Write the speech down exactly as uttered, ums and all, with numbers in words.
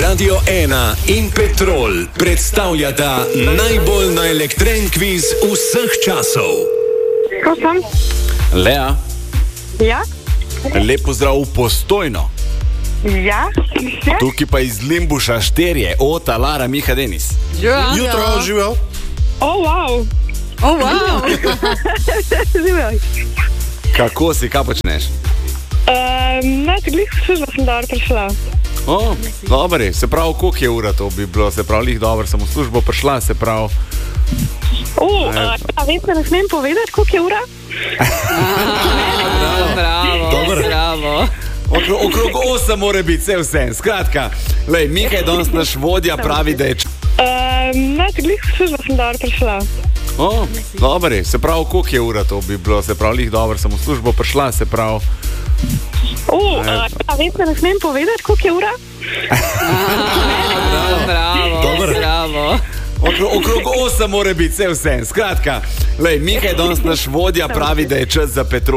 Radio ena in Petrol predstavljata najbolj naelektren kviz vseh časov. Ko sem? Lea, Ja? lep pozdrav v Postojno. Ja? Ja? Tukaj pa iz Limbuša štirje, Ota, Lara, Miha, Denis. Jutro, živel. O, wow! Oh, wow. Živel. Kako si, kaj počneš? Um, ne, tako glih služba sem dobro prišla. O, dobro je, se pravi, koliko je ura to bi bilo, se pravi, lih dobro, sem v službo prišla, se pravi. O, uh, ja, vem, da ne smem povedati, koliko je ura? Bravo, bravo, Dobro. bravo. Okrog, okrog osem mora biti, vse vse. Skratka, lej, Miha je danes naš vodja, pravi, da je č... Um, ne, tako glih služba sem dobro prišla. O, dobro je, se pravi, koliko je ura to bi bilo, se pravi, lih dobro, sem v službo prišla, se pravi. O, uh, ja, vem, da ne smem povedati, koliko je ura? Bravo, bravo, Dobro. bravo. Okrog, okrog osem mora biti, vse vse. Skratka, lej, Miha je danes naš vodja, pravi, da je čas za Petrol.